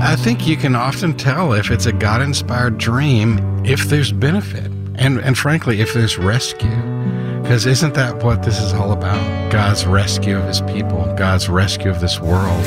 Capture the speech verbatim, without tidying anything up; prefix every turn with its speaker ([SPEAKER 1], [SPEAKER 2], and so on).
[SPEAKER 1] I think you can often tell if it's a God-inspired dream if there's benefit, and, and frankly, if there's rescue. Because isn't that what this is all about? God's rescue of his people, God's rescue of this world.